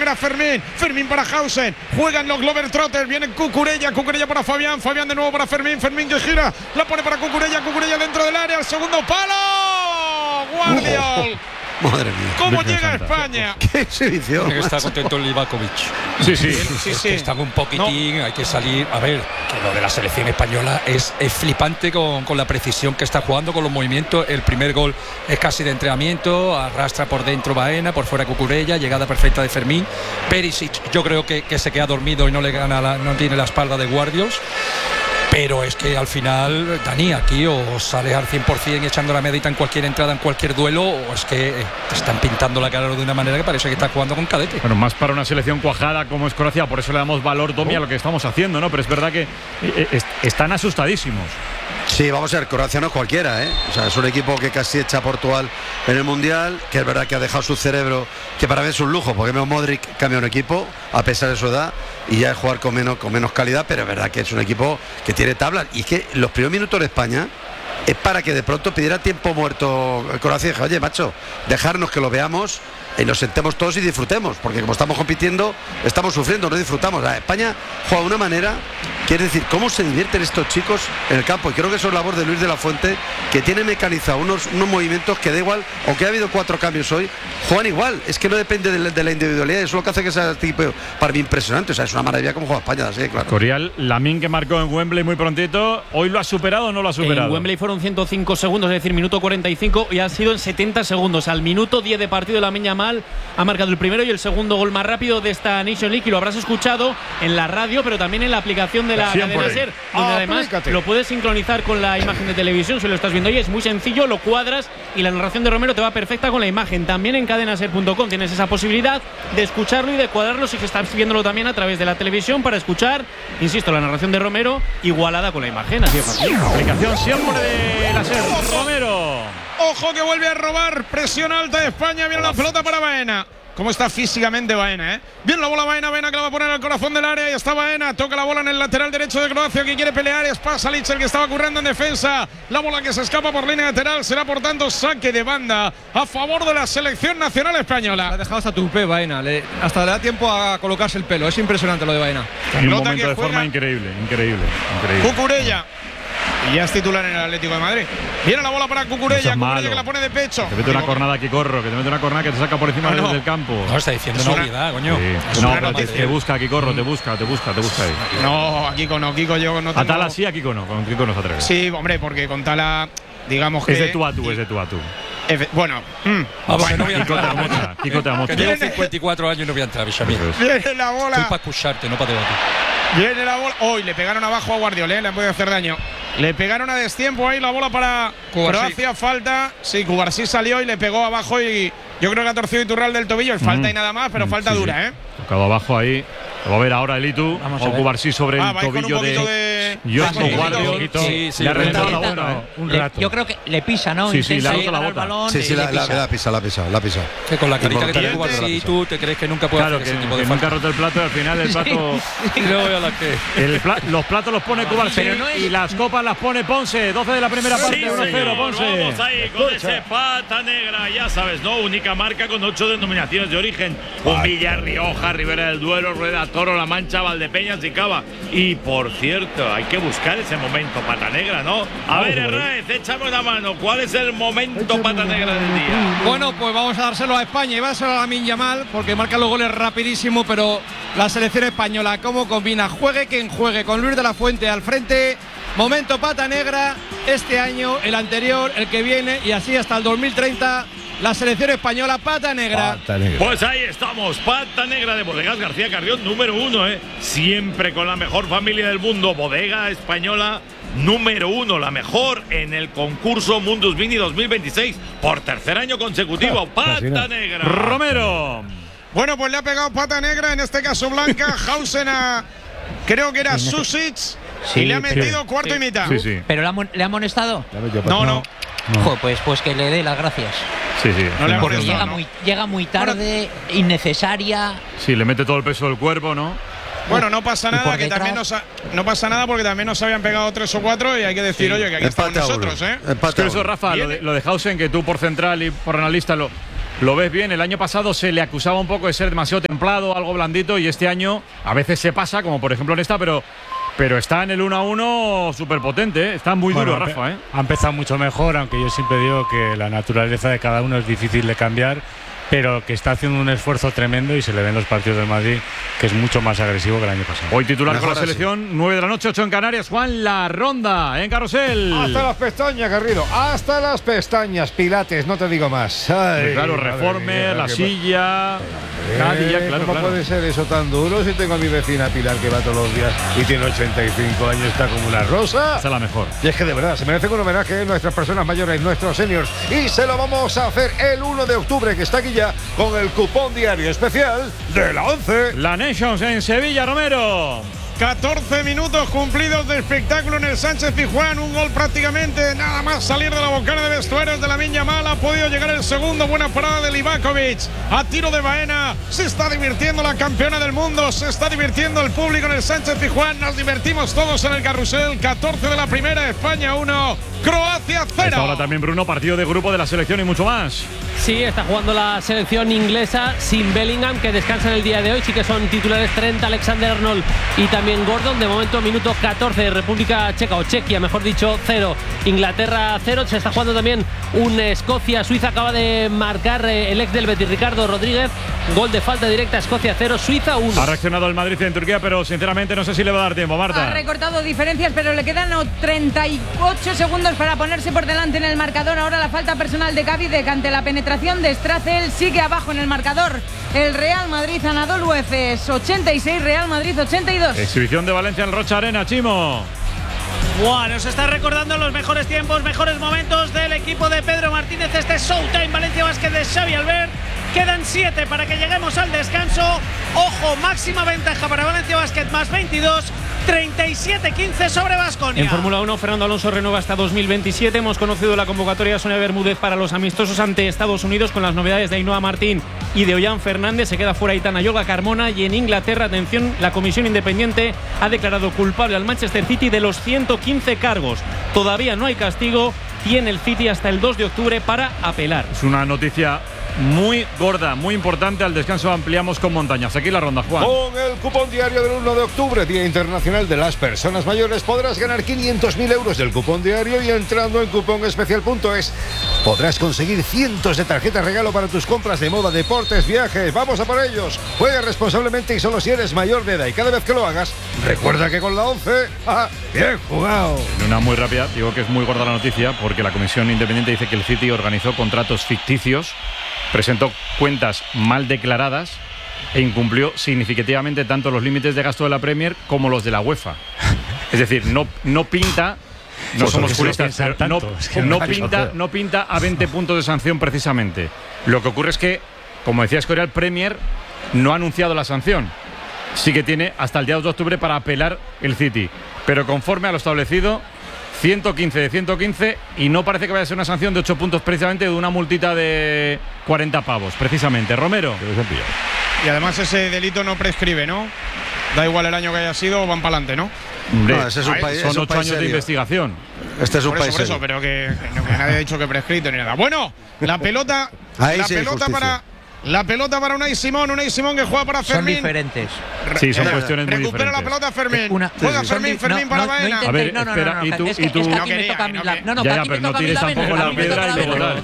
negra Fermín. Fermín para Hausen. Juegan los Globetrotters. Viene Cucurella. Cucurella para Fabián. Fabián de nuevo para Fermín. Fermín que gira. La pone para Cucurella. Cucurella dentro del área. El segundo palo. Guardiol. Madre mía. ¿Cómo llega España? Qué exhibición. Está contento el Livakovic. Sí. Están un poquitín, hay que salir. A ver, que lo de la selección española es flipante con la precisión que está jugando, con los movimientos. El primer gol es casi de entrenamiento, arrastra por dentro Baena, por fuera Cucurella, llegada perfecta de Fermín. Perisic, yo creo que se queda dormido y no le gana, no tiene la espalda de Guardiols. Pero es que al final, Dani, aquí o sales al 100% echando la medita en cualquier entrada, en cualquier duelo, o es que te están pintando la cara de una manera que parece que estás jugando con cadete. Bueno, más para una selección cuajada como es Croacia, por eso le damos valor, Domi, a lo que estamos haciendo, ¿no? Pero es verdad que están asustadísimos. Sí, vamos a ver, Croacia no es cualquiera, ¿eh? O sea, es un equipo que casi echa a Portugal en el Mundial, que es verdad que ha dejado su cerebro, que para mí es un lujo, porque Modric cambia un equipo, a pesar de su edad, y ya es jugar con menos calidad, pero es verdad que es un equipo que tiene tablas, y es que los primeros minutos de España es para que de pronto pidiera tiempo muerto Croacia y dije, oye, macho, dejarnos que lo veamos y nos sentemos todos y disfrutemos, porque como estamos compitiendo, estamos sufriendo, no disfrutamos. España juega de una manera, quiere decir, cómo se divierten estos chicos en el campo, y creo que eso es labor de Luis de la Fuente, que tiene mecanizado unos movimientos que da igual, aunque ha habido 4 cambios hoy, juegan igual, es que no depende de la individualidad, eso es lo que hace que sea tipo, para mí impresionante, o sea, es una maravilla cómo juega España, sí, claro. Corial, Lamine, que marcó en Wembley muy prontito, ¿hoy lo ha superado o no lo ha superado? En Wembley fueron 105 segundos, es decir, minuto 45, y ha sido en 70 segundos. Al minuto 10 de partido, Lamine Yamal ha marcado el primero y el segundo gol más rápido de esta Nation League, y lo habrás escuchado en la radio, pero también en la aplicación de la cadena SER, donde además lo puedes sincronizar con la imagen de televisión. Si lo estás viendo hoy es muy sencillo, lo cuadras y la narración de Romero te va perfecta con la imagen. También en cadenaser.com tienes esa posibilidad de escucharlo y de cuadrarlo si estás viéndolo también a través de la televisión, para escuchar, insisto, la narración de Romero igualada con la imagen. Así de fácil. Aplicación siempre de la SER. Romero. Ojo que vuelve a robar. Presión alta de España. Viene la pelota para Baena. ¿Cómo está físicamente Baena, eh? Bien la bola Baena que la va a poner al corazón del área. Y está Baena, toca la bola en el lateral derecho de Croacia, que quiere pelear. Es Pasalic el que estaba currando en defensa. La bola que se escapa por línea lateral será por tanto saque de banda a favor de la selección nacional española. Le ha dejado hasta tupé Baena, hasta le da tiempo a colocarse el pelo. Es impresionante lo de Baena. En un momento de forma increíble. Cucurella. Y ya es titular en el Atlético de Madrid. Viene la bola para Cucurella. Cucurella que la pone de pecho. Que te mete una cornada aquí, Corro. Que te mete una cornada que te saca por encima del campo. No, está diciendo una obviedad, coño. Sí. No, pero te busca aquí, Corro. Te busca ahí. No, a Kiko no. Kiko yo no tengo... A Tala sí, a Kiko no. Con Kiko no se atreve. Sí, hombre, porque con Tala, digamos que... Es de tú a tú. Bueno. Kiko te amocha. Que tengo 54 años y no voy a entrar, Bichamil. Viene la bola. Estoy para escucharte, no para debatir. Viene la bola. Hoy le pegaron abajo a Guardiola, le han podido hacer daño. Le pegaron a destiempo ahí la bola para Croacia. Falta. Sí, Cubarsí salió y le pegó abajo, y yo creo que ha torcido Iturral del tobillo. Falta y nada más, pero falta dura, ¿eh? Tocado abajo ahí. Lo va a ver ahora Elitu. O Cubarsí sobre el tobillo de Josco Guardiola. Sí, le ha rentado la bola, un rato. Yo creo que le pisa, ¿no? Sí, le ha roto la bota. Sí, la pisa. Que con la carita que tiene Cubarsí, tú te crees que nunca puede hacer ese tipo de falta. Nunca ha roto el plato y al final el plato. Y luego a la que. Los platos los pone Cubarsí y las copas las pone Ponce. 12 de la primera parte, 1-0, Ponce. Vamos ahí con ese pata negra, ya sabes, ¿no? Única marca con 8 denominaciones de origen. Un Villar, Rioja, Ribera del Duero, Rueda, Toro, La Mancha, Valdepeñas y Cava. Y por cierto, hay que buscar ese momento pata negra, ¿no? A ver, Herrez, échame una mano. ¿Cuál es el momento pata negra del día? Bueno, pues vamos a dárselo a España y va a ser a Lamine Yamal, porque marca los goles rapidísimo, pero la selección española, ¿cómo combina? Juegue quien juegue, con Luis de la Fuente al frente. Momento pata negra este año, el anterior, el que viene, y así hasta el 2030. La selección española, pata negra. Pues ahí estamos, pata negra de Bodegas García Carrión, número 1, ¿eh? Siempre con la mejor familia del mundo. Bodega española número 1, la mejor en el concurso Mundus Vini 2026 por tercer año consecutivo. Pata negra. Romero. Bueno, pues le ha pegado pata negra, en este caso blanca, Hausen a, creo que era Susic, y le ha metido cuarto y mitad. Sí. ¿Pero le ha amonestado? No. Joder, pues que le dé las gracias. Sí. No, porque llega muy tarde, innecesaria. Sí, le mete todo el peso del cuerpo, ¿no? Bueno, no pasa nada, que también no pasa nada, porque también nos habían pegado 3 o 4 y hay que decir, oye, que aquí estamos nosotros, ¿eh? Pero eso, Rafa, lo de Hausen, que tú por central y por analista lo ves bien. El año pasado se le acusaba un poco de ser demasiado templado, algo blandito, y este año a veces se pasa, como por ejemplo en esta, pero está en el 1-1 súper potente, está muy duro, Rafa. Ha empezado mucho mejor, aunque yo siempre digo que la naturaleza de cada uno es difícil de cambiar, pero que está haciendo un esfuerzo tremendo y se le ven los partidos del Madrid, que es mucho más agresivo que el año pasado. Hoy titular con la selección, 9 de la noche, 8 en Canarias. Juan, la ronda en Carrusel. Hasta las pestañas, Garrido, hasta las pestañas, Pilates, no te digo más. Ay, claro, Reformer, la silla, Cadilla, claro. ¿Cómo puede ser eso tan duro si tengo a mi vecina Pilar que va todos los días y tiene 85 años, está como una rosa? Esa es la mejor. Y es que de verdad, se merecen un homenaje a nuestras personas mayores, nuestros seniors, y se lo vamos a hacer el 1 de octubre, que está aquí ya, con el cupón diario especial de la 11. La Nations en Sevilla, Romero. 14 minutos cumplidos de espectáculo en el Sánchez Pizjuán, un gol prácticamente nada más salir de la bocana de vestuarios de Lamine Yamal. Ha podido llegar el segundo, buena parada de Livakovic, a tiro de Baena. Se está divirtiendo la campeona del mundo, se está divirtiendo el público en el Sánchez Pizjuán, nos divertimos todos en el Carrusel. 14 de la primera, España 1, Croacia 0. Ahora también, Bruno, partido de grupo de la selección y mucho más. Sí, está jugando la selección inglesa sin Bellingham, que descansa en el día de hoy. Sí que son titulares Trent, Alexander-Arnold y también Gordon. De momento, minuto 14, República Checa, o Chequia, mejor dicho, 0. Inglaterra 0. Se está jugando también un Escocia-Suiza. Acaba de marcar el ex del Betis, Ricardo Rodríguez. Gol de falta directa, Escocia 0, Suiza 1. Ha reaccionado el Madrid en Turquía, pero sinceramente no sé si le va a dar tiempo, Marta. Ha recortado diferencias, pero le quedan 38 segundos para ponerse por delante en el marcador. Ahora la falta personal de Gavi, de que ante la penetración de Strazel sigue abajo en el marcador el Real Madrid. Anadolu Efes 86, Real Madrid 82. Exhibición de Valencia en Rocha Arena, Chimo. Buah, nos está recordando los mejores tiempos, mejores momentos del equipo de Pedro Martínez. Este es Showtime Valencia Basket de Xavi Albert. Quedan 7 para que lleguemos al descanso. Ojo, máxima ventaja para Valencia Basket, más 22. 37-15 sobre Baskonia. En Fórmula 1, Fernando Alonso renueva hasta 2027. Hemos conocido la convocatoria de Sonia Bermúdez para los amistosos ante Estados Unidos, con las novedades de Ainhoa Martín y de Ollán Fernández. Se queda fuera Aitana Yoga Carmona. Y en Inglaterra, atención, la comisión independiente ha declarado culpable al Manchester City de los 115 cargos. Todavía no hay castigo. Tiene el City hasta el 2 de octubre para apelar. Es una noticia muy gorda, muy importante. Al descanso ampliamos con montañas. Aquí la ronda, Juan. Con el cupón diario del 1 de octubre, Día Internacional de las Personas Mayores, podrás ganar 500.000 euros del cupón diario, y entrando en cuponespecial.es podrás conseguir cientos de tarjetas regalo para tus compras de moda, deportes, viajes. ¡Vamos a por ellos! Juega responsablemente y solo si eres mayor de edad, y cada vez que lo hagas, recuerda que con la 11, ¡bien jugado! En una muy rápida, digo que es muy gorda la noticia, porque la comisión independiente dice que el City organizó contratos ficticios, presentó cuentas mal declaradas e incumplió significativamente tanto los límites de gasto de la Premier como los de la UEFA. Es decir, no pinta, no pues somos juristas, pero no pinta a 20 puntos de sanción precisamente. Lo que ocurre es que, como decía Escorial, Premier no ha anunciado la sanción. Sí que tiene hasta el día 2 de octubre para apelar el City, pero conforme a lo establecido, 115 de 115, y no parece que vaya a ser una sanción de 8 puntos, precisamente de una multita de 40 pavos, precisamente. Romero. Y además ese delito no prescribe, ¿no? Da igual el año que haya sido, van para adelante, ¿no? No, ese es un país, son es un 8 país años serio de investigación. Este es un por país eso, serio. pero que nadie ha dicho que prescrito ni nada. Bueno, la pelota, Ahí la sí hay pelota justicia. para La pelota para Unai Simón que juega para Fermín. Son diferentes. Sí, son cuestiones muy diferentes. Recupera la pelota Fermín. Juega Fermín para Baena. A ver, espera, y tú. Es que aquí me toca a mí la. No, ya, pero no tires tampoco la piedra y luego tal.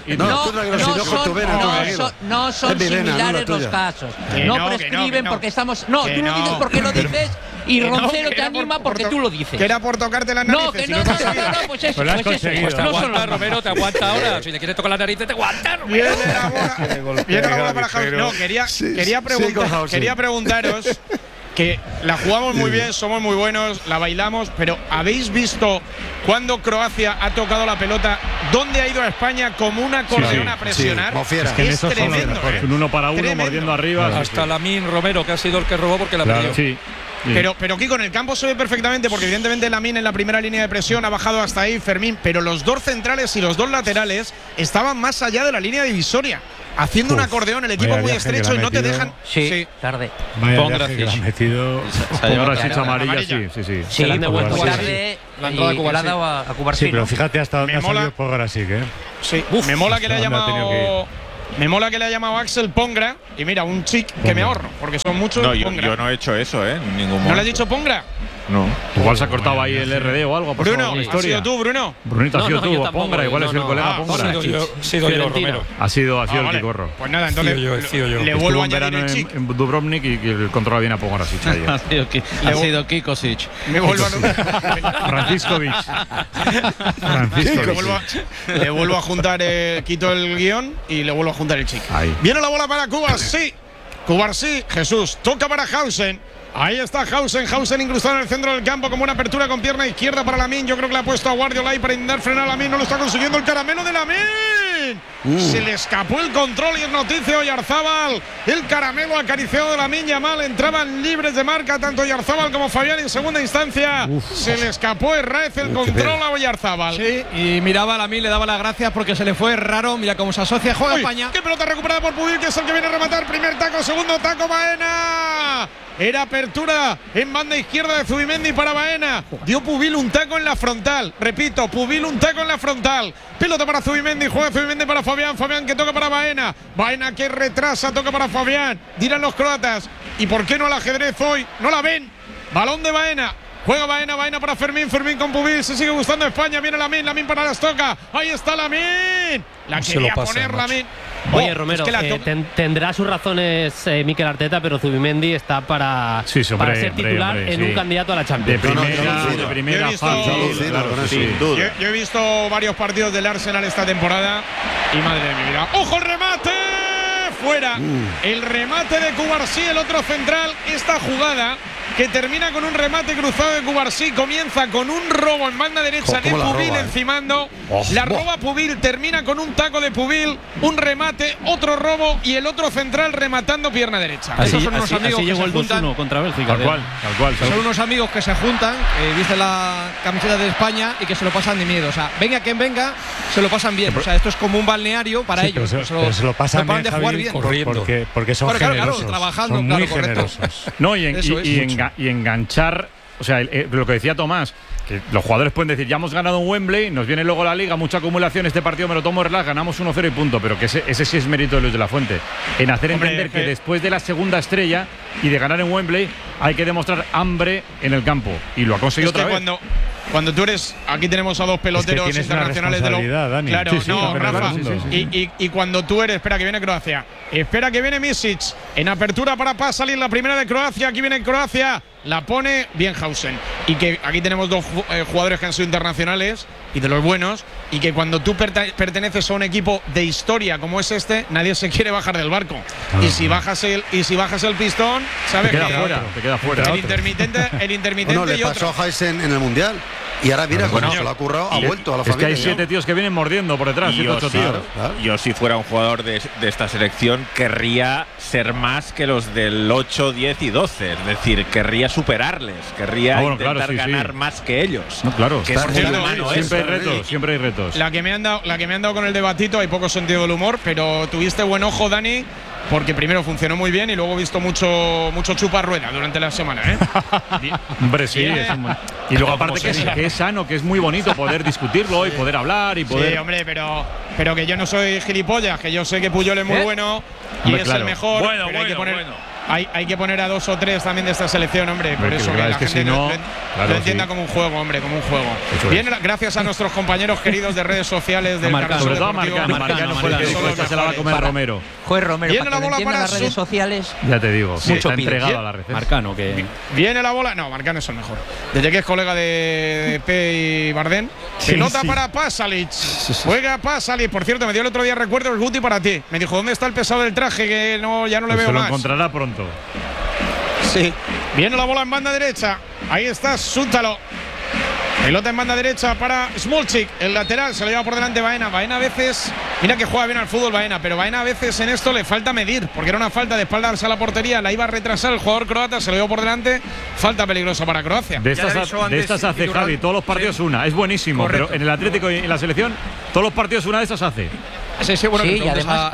No son similares los casos. No prescriben porque estamos. No, tú lo dices porque lo dices. Y Roncero te anima porque tú lo dices. Que era por tocarte las narices. No, que no, pues eso. Pues lo has conseguido. Pues te aguanta, Romero, te aguanta ahora. Si le quieres tocar las narices, te aguanta, Romero. Viene la bola para Javi. No, quería preguntaros, que la jugamos muy bien, somos muy buenos, la bailamos, pero ¿habéis visto cuando Croacia ha tocado la pelota, dónde ha ido a España como un acordeón a presionar? Es que en eso son los mejores. Un 1 para 1, mordiendo arriba. Hasta Lamine Romero, que ha sido el que robó porque la perdió. Sí. Pero Kiko, en el campo se ve perfectamente, porque evidentemente Lamine en la primera línea de presión ha bajado hasta ahí, Fermín, pero los dos centrales y los dos laterales estaban más allá de la línea divisoria, haciendo un acordeón, el equipo muy estrecho y no te dejan. Sí, tarde. Pon gracias. Con amarilla, sí. Sí, me he vuelto tarde. La entrada de la ha dado a Cubarsí. Sí, pero fíjate hasta dónde ha salido Pogorasic, ¿eh? Sí, me mola que le haya llamado Me mola que le ha llamado Axel Pongra. Y mira, un chic que me ahorro, porque son muchos. No, yo no he hecho eso, en ningún momento. ¿No le has dicho Pongra? No. Igual se ha cortado ahí el RD o algo. Bruno, ¿has sido tú, Bruno? Brunito, has sido tú, Pongra. Igual es el colega Pongra. Ha sido yo, Romero. Ha sido el vale. Ticorro. Pues nada, entonces le vuelvo a añadir el chic. En Dubrovnik y el controla bien a Pongra. Ha sido Kikosic. Me vuelvo a Franciscovic. Le vuelvo a juntar, quito el guión y le vuelvo a juntar el chic. Ahí. Viene la bola para Cuba, sí. Cuba, sí. Jesús, toca para Hausen. Ahí está Hausen incrustado en el centro del campo como una apertura con pierna izquierda para Lamine. Yo creo que le ha puesto a Guardiola ahí para intentar frenar a Lamine. No lo está consiguiendo el caramelo de Lamine. Se le escapó el control y es noticia Oyarzábal. El caramelo acariciado de Lamine Yamal. Entraban libres de marca tanto Oyarzábal como Fabián en segunda instancia. Se le escapó Herrez el control a Oyarzábal. Sí, y miraba a Lamine, le daba las gracias porque se le fue raro. Mira cómo se asocia. Juega España. Qué pelota recuperada por Pubil, que es el que viene a rematar. Primer taco, segundo taco, Baena. Era apertura en banda izquierda de Zubimendi para Baena. Dio Pubil un taco en la frontal. Repito, Pubil un taco en la frontal. Pelota para Zubimendi. Juega Zubimendi para Fabián. Fabián que toca para Baena. Baena que retrasa. Toca para Fabián. Dirán los croatas. ¿Y por qué no el ajedrez hoy? No la ven. Balón de Baena. Juega Baena para Fermín. Fermín con Pubil. Se sigue gustando España. Viene Lamine para las toca. Ahí está Lamine. La quería poner Lamine. Oye, Romero, tendrá sus razones Mikel Arteta, pero Zubimendi está para ser titular en un candidato a la Champions. De primera Yo he visto varios partidos del Arsenal esta temporada y madre de mi vida. ¡Ojo el remate! Fuera. El remate de Cubarsí, el otro central. Esta jugada que termina con un remate cruzado de Cubarsí comienza con un robo en banda derecha de Pubil encimando. La roba Pubil, termina con un taco de Pubil, un remate, otro robo y el otro central rematando pierna derecha. Esos son unos amigos que se juntan contra Bélgica. Tal cual. Son unos amigos que se juntan, visten la camiseta de España y que se lo pasan de miedo. O sea, venga quien venga, se lo pasan bien. O sea, esto es como un balneario para ellos. Pero se lo pasan bien, de jugar bien. Porque son generosos. Claro, trabajando, son muy generosos. No, y enganchar, o sea, lo que decía Tomás, que los jugadores pueden decir, ya hemos ganado en Wembley, nos viene luego la Liga, mucha acumulación, este partido me lo tomo relax, ganamos 1-0 y punto, pero que ese sí es mérito de Luis de la Fuente, en hacer entender que después de la segunda estrella y de ganar en Wembley hay que demostrar hambre en el campo, y lo ha conseguido otra vez. Cuando tú eres, aquí tenemos a dos peloteros internacionales de Dani. Claro, Rafa. Y cuando tú eres, espera que viene Croacia. Espera que viene Misic. En apertura para salir la primera de Croacia. Aquí viene Croacia. La pone bien Hausen. Y que aquí tenemos dos jugadores que han sido internacionales y de los buenos. Y que cuando tú perteneces a un equipo de historia como es este, nadie se quiere bajar del barco. Y si bajas el pistón, sabes te queda fuera. El intermitente le pasó a Hausen en el Mundial. Y ahora mira, cuando se lo ha currado, ha vuelto a la familia. Es que hay 7 tíos que vienen mordiendo por detrás. Yo si fuera un jugador de esta selección, querría ser más que los del 8, 10 y 12. Es decir, querría superarles. Querría intentar ganar más que ellos. No, claro. Que es muy humano. Siempre hay retos. La que me han dado con el debatito, hay poco sentido del humor, pero tuviste buen ojo, Dani. Porque primero funcionó muy bien y luego he visto mucho chupar rueda durante la semana, Hombre, sí. Y luego aparte que es sano, que es muy bonito poder discutirlo y poder hablar y poder… Sí, hombre, pero que yo no soy gilipollas, que yo sé que Puyol es muy bueno y es el mejor. Hay que poner a 2 o 3 también de esta selección, hombre. Por eso que la gente lo entienda como un juego, hombre, como un juego. Bien, gracias a nuestros compañeros queridos de redes sociales del sobre todo a Marcano fue el que se la va a comer Romero. Joder, Romero, para que entiendan las redes sociales. Ya te digo, está entregado a la red. Marcano, que viene la bola. No, Marcano es el mejor. Desde que es colega de P y Bardén. Pelota para Pasalic. Juega Pasalic. Por cierto, me dio el otro día recuerdo el Guti para ti. Me dijo, ¿dónde está el pesado del traje? Que ya no le veo más. Se lo encontrará pronto. Sí. Viene la bola en banda derecha. Ahí está Sútalo. Pelota en banda derecha para Smolcic. El lateral se lo lleva por delante Baena. Baena a veces, mira que juega bien al fútbol Baena, pero Baena a veces en esto le falta medir, porque era una falta de espaldarse a la portería, la iba a retrasar el jugador croata, se lo lleva por delante. Falta peligrosa para Croacia. De estas hace Javi, todos los partidos una. Es buenísimo, pero en el Atlético y en la selección, todos los partidos una de estas hace. Sí, bueno, y además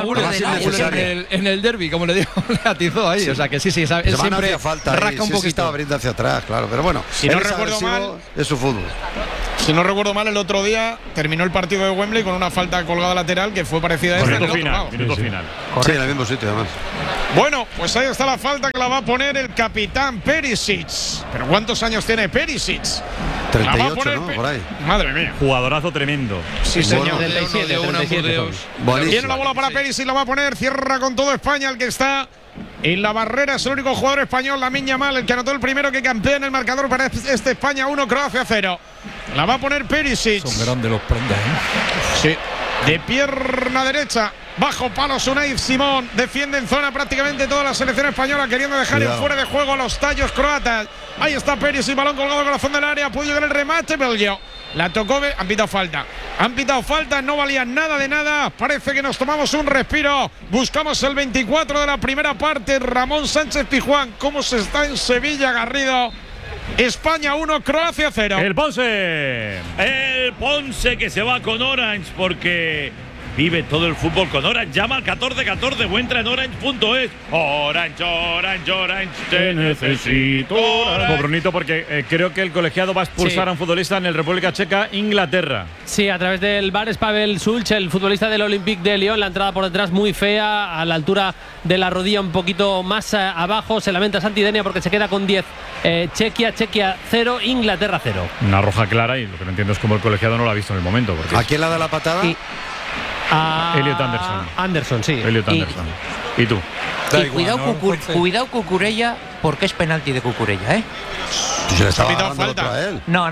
en el derbi, como le digo, le atizó ahí. O sea que sí, él siempre falta rasca un poquito. Estaba abriendo hacia atrás, claro. Pero bueno, si no recuerdo mal, es su fútbol. Si no recuerdo mal, el otro día terminó el partido de Wembley con una falta colgada lateral que fue parecida a esta en el otro lado. Minuto final. Sí, en el mismo sitio, además. Bueno, pues ahí está la falta que la va a poner el capitán Perisic. ¿Pero cuántos años tiene Perisic? 38, ¿no? Por ahí. Madre mía. Jugadorazo tremendo. Sí, señor. 37. Tiene la bola para Perisic, la va a poner. Cierra con todo España, el que está en la barrera es el único jugador español, Lamine Yamal, el que anotó el primero, que campea en el marcador para este España 1, Croacia 0. La va a poner Perisic. Son grandes los prendas, Sí. De pierna derecha, bajo palo Unai Simón. Defiende en zona prácticamente toda la selección española, queriendo dejar en fuera de juego a los tallos croatas. Ahí está Perisic, balón colgado al corazón del área. Puede llegar el remate, Belgio. La tocó, han pitado falta. Han pitado falta, no valía nada de nada. Parece que nos tomamos un respiro. Buscamos el 24 de la primera parte. Ramón Sánchez Pizjuán. ¿Cómo se está en Sevilla, Garrido? España 1, Croacia 0. El Ponce. El Ponce que se va con Orange porque vive todo el fútbol con Orange. Llama al 1414 o entra en orange.es. Orange, Orange, Orange, te necesito. Ojo, Brunito, porque creo que el colegiado va a expulsar a un futbolista en el República Checa, Inglaterra. Sí, a través del VAR es Pavel Sulch, el futbolista del Olympique de Lyon. La entrada por detrás muy fea, a la altura de la rodilla un poquito más abajo. Se lamenta Santidenia porque se queda con 10. Chequia 0, Inglaterra 0. Una roja clara, y lo que no entiendo es cómo el colegiado no lo ha visto en el momento. Porque ¿a quién le da la patada? Elliot Anderson. Anderson, sí. Elliot Anderson. ¿Y tú? Y cuidado Cucurella, porque es penalti de Cucurella, ¿eh? ¿Se le estaba dando falta a él? No.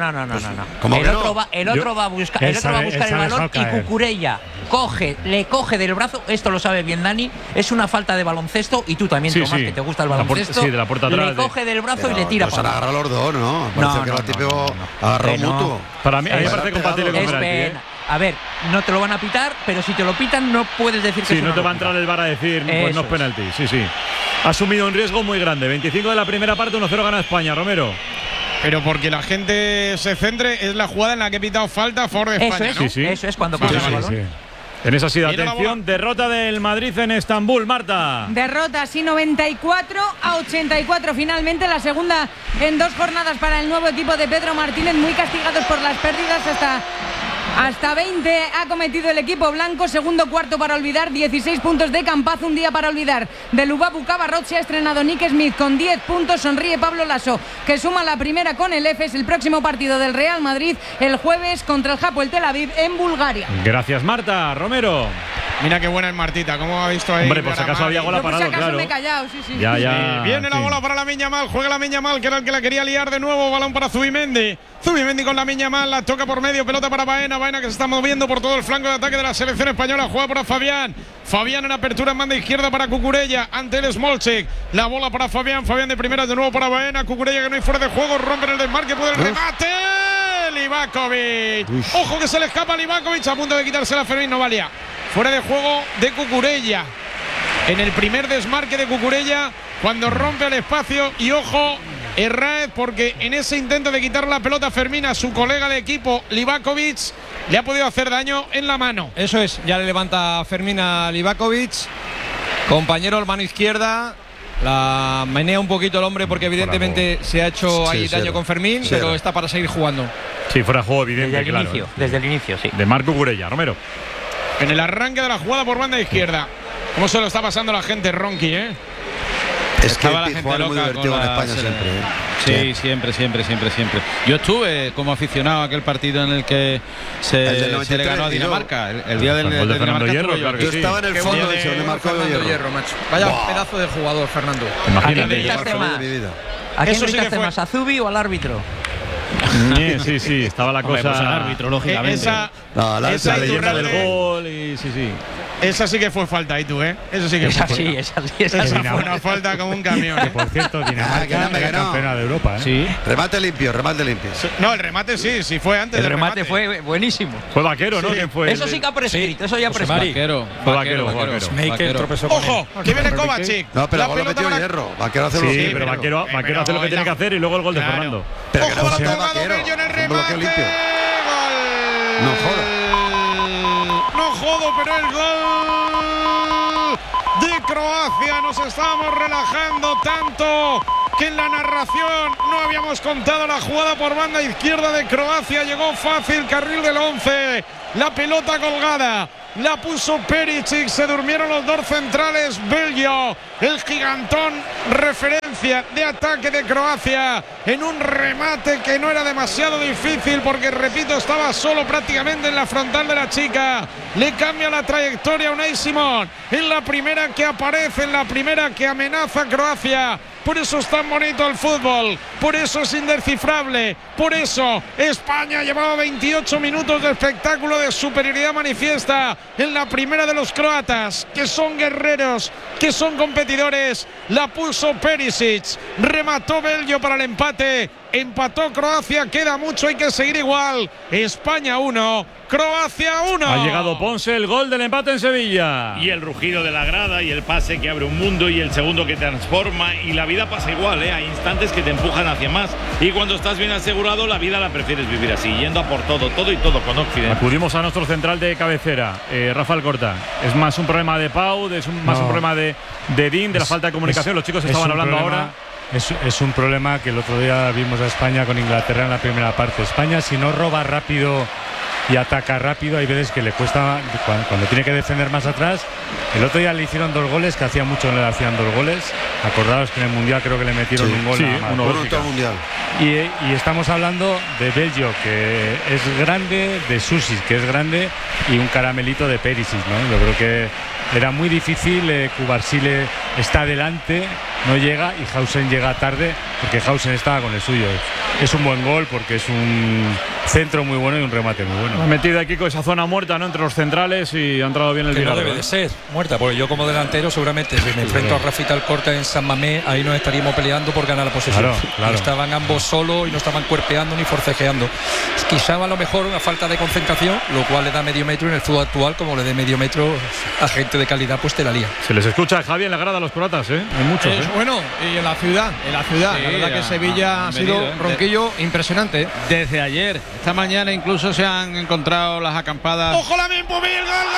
El otro va a buscar el balón y Cucurella le coge del brazo. Esto lo sabe bien Dani. Es una falta de baloncesto y tú también, Tomás, que te gusta el baloncesto. Sí, de la puerta atrás. Le coge del brazo y le tira para agarra los dos, ¿no? Parece que era típico agarró mutuo. Para mí me parece compatible con penalti. A ver, no te lo van a pitar, pero si te lo pitan no puedes decir que sí, no te va a entrar el VAR a decir, pues no es penalti. Sí. Ha asumido un riesgo muy grande. 25 de la primera parte, 1-0 gana España, Romero. Pero porque la gente se centre, es la jugada en la que he pitado falta a favor de España, ¿no? Eso es cuando pasa el balón. En esa sí, atención, derrota del Madrid en Estambul, Marta. Derrota, sí, 94-84. Finalmente la segunda en 2 jornadas para el nuevo equipo de Pedro Martínez, muy castigados por las pérdidas. Hasta 20 ha cometido el equipo blanco. Segundo cuarto para olvidar, 16 puntos de Campaz, un día para olvidar. De Lubabu Cabarrot se ha estrenado Nick Smith con 10 puntos. Sonríe Pablo Lasso, que suma la primera con el EFES. El próximo partido del Real Madrid el jueves contra el Hapoel Tel Aviv en Bulgaria. Gracias, Marta. Romero. Mira qué buena es Martita, ¿cómo ha visto ahí? Hombre, por si acaso había gol parado, claro. Me he callado, sí. Ya. Viene la bola para Lamine Yamal, juega Lamine Yamal, que era el que la quería liar de nuevo. Balón para Zubimendi. Zubimendi con Lamine Yamal, la toca por medio, pelota para Baena. Baena que se está moviendo por todo el flanco de ataque de la selección española. Juega para Fabián. Fabián en apertura en banda izquierda para Cucurella. Ante el Smolchek. La bola para Fabián. Fabián de primera de nuevo para Baena. Cucurella que no hay fuera de juego. Rompe el desmarque, puede el remate. Livakovic. Ojo que se le escapa a Livakovic. A punto de quitarse la Fermín, no valía. Fuera de juego de Cucurella. En el primer desmarque de Cucurella, cuando rompe el espacio. Y ojo, Herráez, porque en ese intento de quitar la pelota a Fermín a su colega de equipo, Livakovic, le ha podido hacer daño en la mano. Eso es, ya le levanta Fermín a Livakovic. Compañero a mano izquierda. La menea un poquito el hombre porque evidentemente se ha hecho ahí daño con Fermín, pero está para seguir jugando. Sí, fuera de juego evidente, desde el inicio, sí. De Marco Cucurella, Romero. En el arranque de la jugada por banda izquierda. ¿Cómo se lo está pasando la gente, Ronqui, Es que la gente loca muy divertido en España siempre. Sí, siempre. Yo estuve como aficionado a aquel partido en el que se le ganó a Dinamarca. El día del Dinamarca. Yo estaba en el fondo de donde marcó Hierro, macho. Vaya pedazo de jugador, Fernando. ¿A quién gritaste más? ¿A Zubi o al árbitro? Sí, estaba la cosa. Pues al árbitro, lógicamente. La leyenda del gol y sí. Esa sí que fue falta, ¿y tú, Eso sí que fue. Esa fue una falta como un camión. Que por cierto, Dinamarca era campeona de Europa, Sí. Remate limpio. No, el remate sí fue antes. El remate fue buenísimo. Fue Vaquero, ¿no? ¿Quién fue? Eso sí que ha prescrito, eso ya ha prescrito. Vaquero. Ojo, que viene Kovacic. No, pero la metió Hierro. Vaquero hace lo sí, pero Vaquero hace lo que tiene que hacer y luego el gol de Fernando. Pero que no sea Vaquero. En el remate. Gol. No joda. No jodo, pero el gol de Croacia. Nos estamos relajando tanto que en la narración no habíamos contado la jugada por banda izquierda de Croacia. Llegó fácil, carril del 11. La pelota colgada. La puso Perisic, se durmieron los dos centrales. Belgio, el gigantón, referencia de ataque de Croacia, en un remate que no era demasiado difícil porque, repito, estaba solo prácticamente en la frontal de la chica. Le cambia la trayectoria a Unai Simón en la primera que aparece, en la primera que amenaza a Croacia. Por eso es tan bonito el fútbol, por eso es indescifrable, por eso España llevaba 28 minutos de espectáculo de superioridad manifiesta en la primera de los croatas, que son guerreros, que son competidores. La puso Perisic, remató Belgio para el empate, empató Croacia, queda mucho, hay que seguir igual. España 1, Croacia 1. Ha llegado Ponce, el gol del empate en Sevilla. Y el rugido de la grada y el pase que abre un mundo y el segundo que transforma, y la vida pasa igual, hay instantes que te empujan hacia más, y cuando estás bien asegurado la vida la prefieres vivir así, yendo a por todo y todo con Occidente. Acudimos a nuestro central de cabecera, Rafael Corta. Es más un problema de Pau, más un problema de Dean, de la falta de comunicación. Los chicos estaban hablando ahora. Es un problema que el otro día vimos a España con Inglaterra en la primera parte. España, si no roba rápido y ataca rápido, hay veces que le cuesta cuando tiene que defender más atrás. El otro día le hicieron 2 goles, que hacía mucho no le hacían 2 goles. Acordaos que en el Mundial creo que le metieron un gol. Sí, uno mundial. Y estamos hablando de Belgio, que es grande, de Susic, que es grande, y un caramelito de Perisic, ¿no? Yo creo que era muy difícil. Cubarsile está adelante, no llega, y Hausen llega tarde, porque Hausen estaba con el suyo. Es un buen gol porque es un centro muy bueno y un remate muy bueno. Ha metido aquí con esa zona muerta, ¿no?, entre los centrales, y ha entrado bien el que Vigarro. No debe de ser muerta, porque yo como delantero seguramente si me enfrento a Rafita Alcorta en San Mamés, ahí nos estaríamos peleando por ganar la posesión. Claro. Estaban ambos solos y no estaban cuerpeando ni forcejeando. Quizá a lo mejor una falta de concentración, lo cual le da medio metro en el fútbol actual, como le dé medio metro a gente de calidad, pues te la lía. Se les escucha, Javi, en la grada a los croatas, Hay muchos, Bueno, y en la ciudad, sí, la verdad que Sevilla ha sido ronquillo impresionante. Desde ayer, esta mañana incluso se han encontrado las acampadas. ¡Ojo la mismo! ¡Gol!